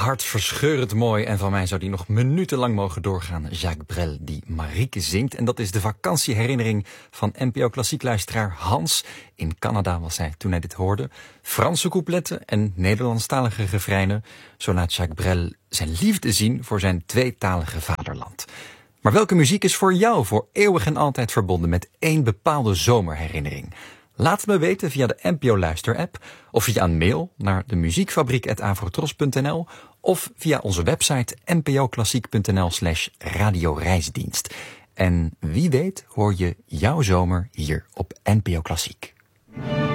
hartverscheurend mooi. En van mij zou die nog minutenlang mogen doorgaan. Jacques Brel, die Marieke zingt. En dat is de vakantieherinnering van NPO Klassiek-luisteraar Hans. In Canada was hij toen hij dit hoorde. Franse coupletten en Nederlandstalige refreinen. Zo laat Jacques Brel zijn liefde zien voor zijn tweetalige vaderland. Maar welke muziek is voor jou voor eeuwig en altijd verbonden met één bepaalde zomerherinnering? Laat het me weten via de NPO Luister-app of via een mail naar de muziekfabriek@avrotros.nl of via onze website npoklassiek.nl/radioreisdienst. En wie weet hoor je jouw zomer hier op NPO Klassiek.